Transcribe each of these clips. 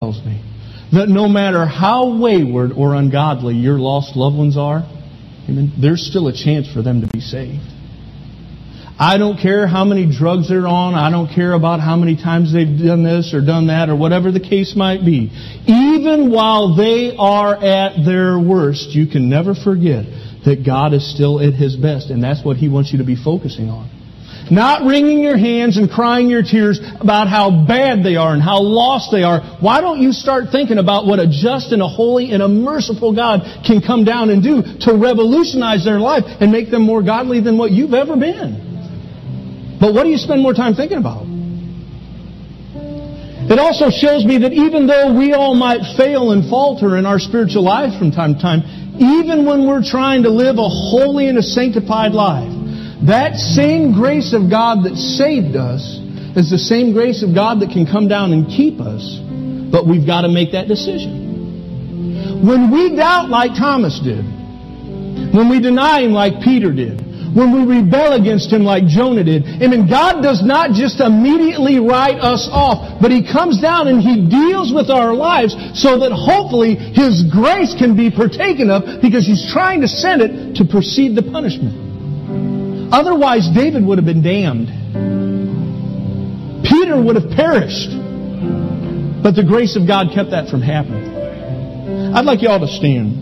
tells me that no matter how wayward or ungodly your lost loved ones are, amen, there's still a chance for them to be saved. I don't care how many drugs they're on. I don't care about how many times they've done this or done that or whatever the case might be. Even while they are at their worst, you can never forget that God is still at His best. And that's what He wants you to be focusing on. Not wringing your hands and crying your tears about how bad they are and how lost they are. Why don't you start thinking about what a just and a holy and a merciful God can come down and do to revolutionize their life and make them more godly than what you've ever been? But what do you spend more time thinking about? It also shows me that even though we all might fail and falter in our spiritual lives from time to time, even when we're trying to live a holy and a sanctified life, that same grace of God that saved us is the same grace of God that can come down and keep us. But we've got to make that decision. When we doubt like Thomas did, when we deny Him like Peter did, when we rebel against Him like Jonah did, and God does not just immediately write us off, but He comes down and He deals with our lives so that hopefully His grace can be partaken of because He's trying to send it to precede the punishment. Otherwise, David would have been damned. Peter would have perished. But the grace of God kept that from happening. I'd like you all to stand.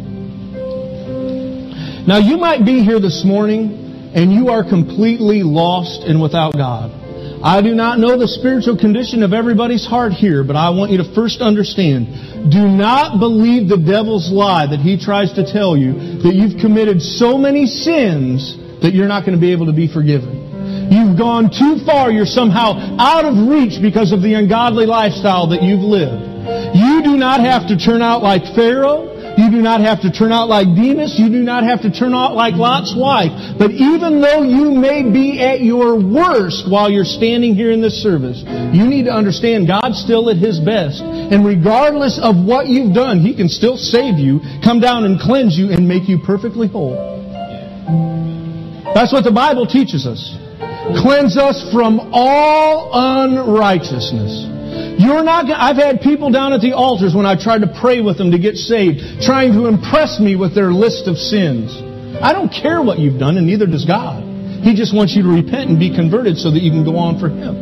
Now, you might be here this morning and you are completely lost and without God. I do not know the spiritual condition of everybody's heart here, but I want you to first understand, do not believe the devil's lie that he tries to tell you that you've committed so many sins that you're not going to be able to be forgiven. You've gone too far. You're somehow out of reach because of the ungodly lifestyle that you've lived. You do not have to turn out like Pharaoh. You do not have to turn out like Demas. You do not have to turn out like Lot's wife. But even though you may be at your worst while you're standing here in this service, you need to understand God's still at His best. And regardless of what you've done, He can still save you, come down and cleanse you, and make you perfectly whole. That's what the Bible teaches us. Cleanse us from all unrighteousness. I've had people down at the altars when I tried to pray with them to get saved, trying to impress me with their list of sins. I don't care what you've done, and neither does God. He just wants you to repent and be converted so that you can go on for Him.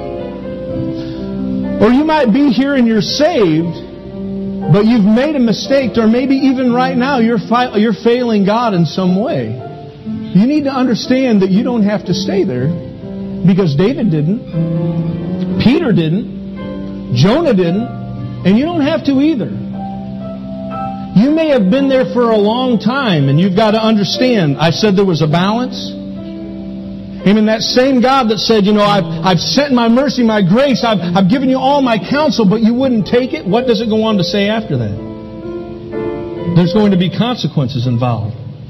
Or you might be here and you're saved, but you've made a mistake, or maybe even right now you're failing God in some way. You need to understand that you don't have to stay there, because David didn't, Peter didn't, Jonah didn't, and you don't have to either. You may have been there for a long time, and you've got to understand, I said there was a balance. And that same God that said, I've sent my mercy, my grace, I've given you all my counsel, but you wouldn't take it, what does it go on to say after that? There's going to be consequences involved.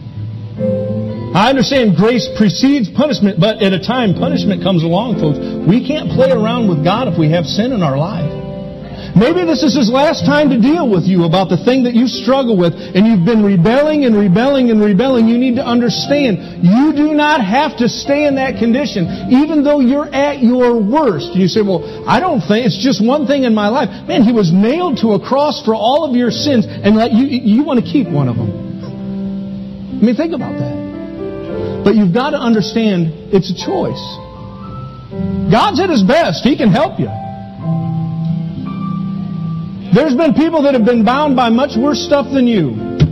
I understand grace precedes punishment, but at a time punishment comes along, folks. We can't play around with God if we have sin in our life. Maybe this is His last time to deal with you about the thing that you struggle with, and you've been rebelling and rebelling and rebelling. You need to understand, you do not have to stay in that condition, even though you're at your worst. And you say, well, I don't think, it's just one thing in my life. Man, He was nailed to a cross for all of your sins, and you want to keep one of them. I mean, think about that. But you've got to understand, it's a choice. God's at His best. He can help you. There's been people that have been bound by much worse stuff than you.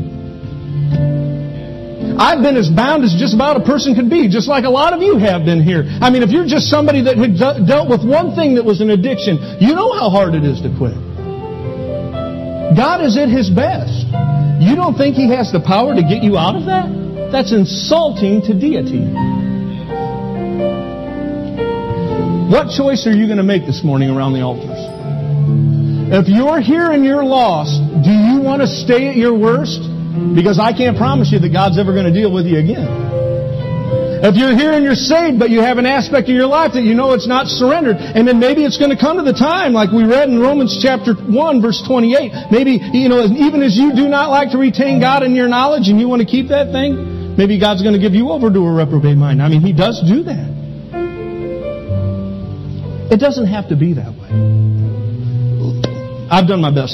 I've been as bound as just about a person could be, just like a lot of you have been here. I mean, if you're just somebody that had dealt with one thing that was an addiction, you know how hard it is to quit. God is at His best. You don't think He has the power to get you out of that? That's insulting to deity. What choice are you going to make this morning around the altars? If you're here and you're lost, do you want to stay at your worst? Because I can't promise you that God's ever going to deal with you again. If you're here and you're saved, but you have an aspect of your life that you know it's not surrendered, and then maybe it's going to come to the time, like we read in Romans chapter 1, verse 28. Maybe, even as you do not like to retain God in your knowledge and you want to keep that thing, maybe God's going to give you over to a reprobate mind. I mean, He does do that. It doesn't have to be that way. I've done my best.